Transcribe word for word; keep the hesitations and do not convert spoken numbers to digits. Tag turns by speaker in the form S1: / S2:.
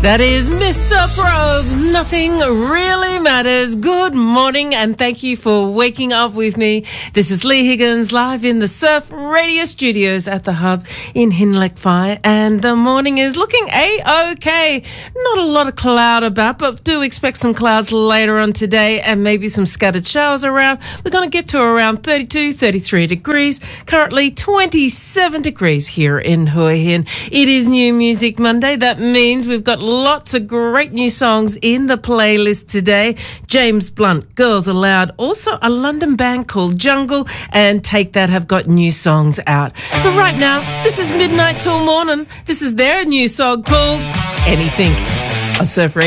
S1: That is Mister Probes. Nothing really matters. Good morning and thank you for waking up with me. This is Lee Higgins live in the Surf Radio Studios at the Hub in Hinleck and the morning is looking A-OK. Not a lot of cloud about, but do expect some clouds later on today and maybe some scattered showers around. We're going to get to around thirty-two, thirty-three degrees. Currently twenty-seven degrees here in Hua Hin. It is New Music Monday. That means we've got lots of great new songs in the playlist today. James Blunt, Girls Aloud, also a London band called Jungle, and Take That have got new songs out. But right now, this is Midnight Till Morning. This is their new song called Anything. A Surf Radio.